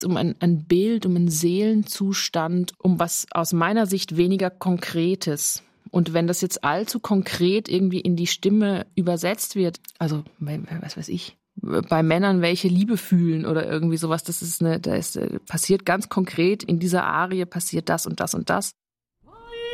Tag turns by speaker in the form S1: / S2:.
S1: um ein Bild, um einen Seelenzustand, um was aus meiner Sicht weniger Konkretes. Und wenn das jetzt allzu konkret irgendwie in die Stimme übersetzt wird, also was weiß ich, bei Männern welche Liebe fühlen oder irgendwie sowas, passiert ganz konkret, in dieser Arie passiert das und das und das.